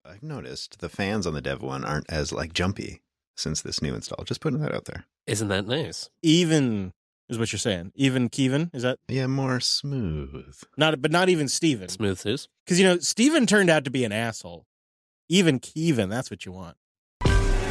I've noticed the fans on the Dev one aren't as like jumpy since this new install. Just putting that out there. Isn't that nice? Even is what you're saying. Even Kevin, is that? Yeah, more smooth. Not even Steven. Smooth is. Because, Steven turned out to be an asshole. Even Kevin, that's what you want.